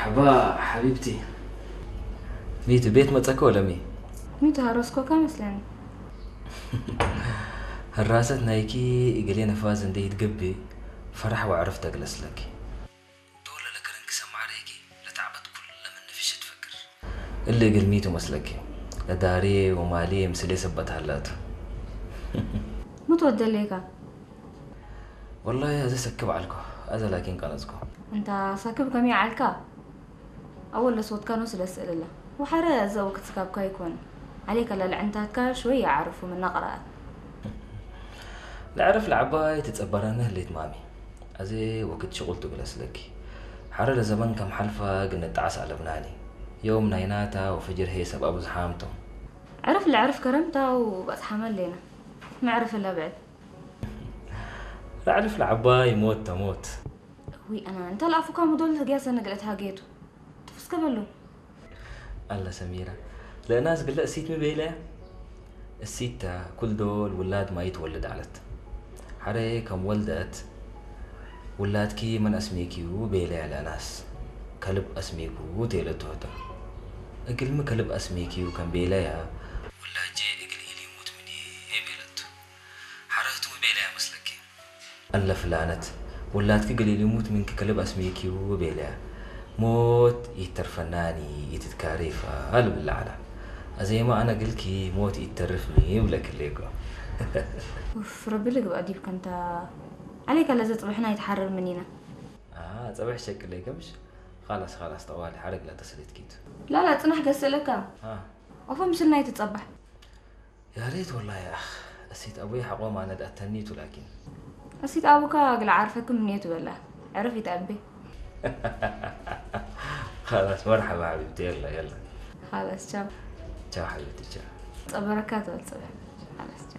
مرحبا حبيبتي. ميت بيت متسكو ولا مي؟ ميت هاروسكو كامسلاني. هالراسات نايكي قلينا فازن دي تقبي فرح وعرفت أجلس لك. دولة لكرنك سمع عليكي لتعبت كل من نفش تفكر. اللي قل ميتو مسلكي لداري ومالي مسلي سبت هالات. متودى ليكا. والله هذا سكب عليكو هذا لكن كنزكو. انت ساكب كمية علكا. أول صوت كانوا سلسل الله وحرا زوك تسكاب كايكون عليك اللي لعنتاتك شوية عارفوا من نقرأ. لعرف العباي تتصبرنا اللي تمامي أزي وقت شغلته بلسلك حرر زمان كم حلفة قلنا تعس على بناني يوم نايناتا وفجر هي سبب زحامته. عرف اللي عرف كرمته وبس حمل لينا ما عرف إلا بعد. لعرف العباي موت تموت. وي أنا أنت العفو كام دول تجلس أنا قلت هاجيته تفسك بلو. الله سميرة لا ناس قلت السيت مبيلة السيتة كل دول ولاد ما يتولد علت حري كم ولدت ولاد كي من أسميكي وبيلة على ناس كلب أسميكو وتيلته هذا أقل ما كلب أسميكي وكان بيلة يا ولا جي أقل إلي موت مني هي بيلته حرهتو بيلة مسلكي الله فلانت ولاد كي قليل يموت منك كلب أسميكي وبيلة موت يترفناني يتتكاريفة هل بالله على زي ما أنا قلكي موت يترفني ولك الليكو. اوف ربي لك بقى ديبك انت عليك اللي زي صبحنا يتحرر منينا. صبح شكل ليك مش خلاص طوالي حرق لا تسليت كيت. لا تنح قسلك وفهم شلنا يتتصبح. يا ريت والله يا أخ أسيت أبوي حقوم ما ندأ تنيته لكن أسيت أبوك أقل عارفكم نيته بالله عرف يتأبي. خلاص مرحبا حبيبتي يلا خلاص ciao حبيبتي ciao. بركات والصبح. خلاص.